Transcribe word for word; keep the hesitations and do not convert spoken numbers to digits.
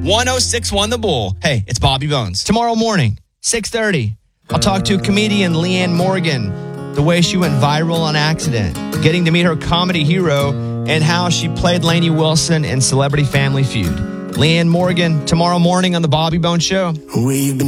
one oh six one The Bull. Hey, it's Bobby Bones. Tomorrow morning, six thirty, I'll talk to comedian Leanne Morgan, the way she went viral on accident, getting to meet her comedy hero, and how she played Lainey Wilson in Celebrity Family Feud. Leanne Morgan, tomorrow morning on The Bobby Bones Show. We've been